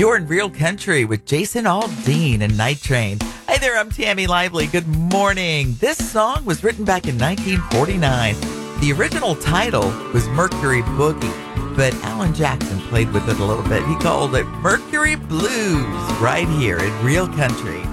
You're in Real Country with Jason Aldean and Night Train. Hi there, I'm Tammy Lively. Good morning. This song was written back in 1949. The original title was Mercury Boogie, but Alan Jackson played with it a little bit. He called it Mercury Blues right here in Real Country.